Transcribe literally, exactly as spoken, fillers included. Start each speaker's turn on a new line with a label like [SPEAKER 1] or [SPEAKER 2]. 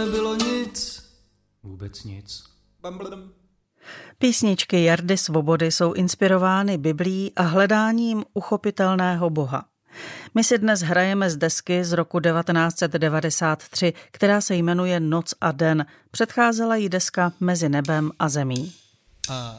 [SPEAKER 1] nebylo nic.
[SPEAKER 2] Vůbec nic.
[SPEAKER 1] Bambledem.
[SPEAKER 3] Písničky Jardy Svobody jsou inspirovány Biblií a hledáním uchopitelného Boha. My si dnes hrajeme z desky z roku devatenáct set devadesát tři, která se jmenuje Noc a den. Předcházela jí deska Mezi nebem a zemí.
[SPEAKER 1] A